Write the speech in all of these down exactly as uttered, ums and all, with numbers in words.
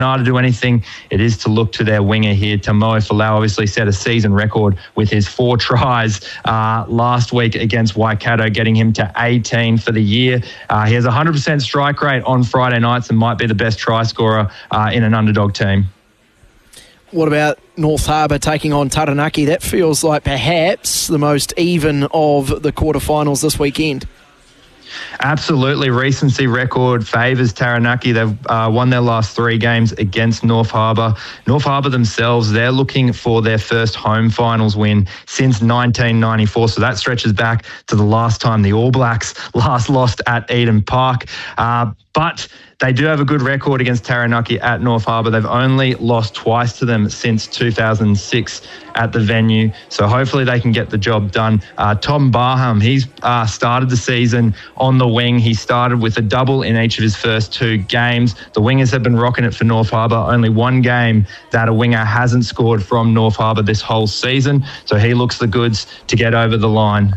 to do anything, it is to look to their winger here. Tamoe Falau obviously set a season record with his four tries uh, last week against Waikato, getting him to eighteen for the year. Uh, he has a one hundred percent strike rate on Friday nights and might be the best try scorer uh, in an underdog team. What about North Harbour taking on Taranaki? That feels like perhaps the most even of the quarterfinals this weekend. Absolutely. Recency record favours Taranaki. They've uh, won their last three games against North Harbour. North Harbour themselves, they're looking for their first home finals win since nineteen ninety-four. So that stretches back to the last time the All Blacks last lost at Eden Park. Uh, but they do have a good record against Taranaki at North Harbour. They've only lost twice to them since two thousand six at the venue. So hopefully they can get the job done. Uh, Tom Barham, he's uh, started the season on the wing. He started with a double in each of his first two games. The wingers have been rocking it for North Harbour. Only one game that a winger hasn't scored from North Harbour this whole season. So he looks the goods to get over the line.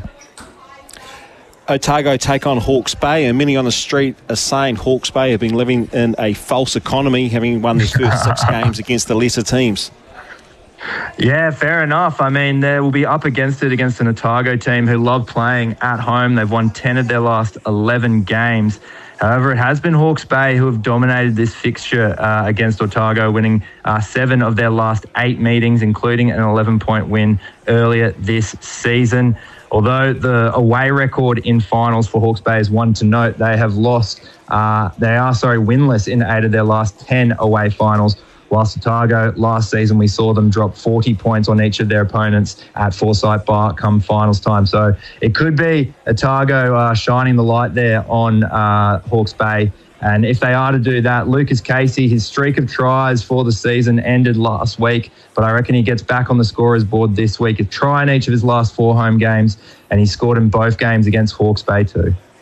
Otago take on Hawke's Bay, and many on the street are saying Hawke's Bay have been living in a false economy, having won their first six games against the lesser teams. Yeah, fair enough. I mean, they will be up against it against an Otago team who love playing at home. They've won ten of their last eleven games. However, it has been Hawke's Bay who have dominated this fixture uh, against Otago, winning uh, seven of their last eight meetings, including an eleven-point win earlier this season. Although the away record in finals for Hawke's Bay is one to note, they have lost, uh, they are, sorry, winless in eight of their last ten away finals. Whilst Otago, last season, we saw them drop forty points on each of their opponents at Forsyth Bar come finals time. So it could be Otago uh, shining the light there on uh, Hawke's Bay. And if they are to do that, Lucas Casey, his streak of tries for the season ended last week, but I reckon he gets back on the scorer's board this week. A try in each of his last four home games, and he scored in both games against Hawke's Bay too.